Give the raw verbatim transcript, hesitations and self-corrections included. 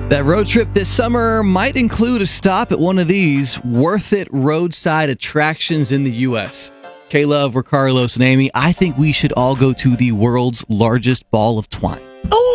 That road trip this summer might include a stop at one of these worth it roadside attractions in the U S. K-Love, we're Carlos and Amy. I think we should all go to the world's largest ball of twine.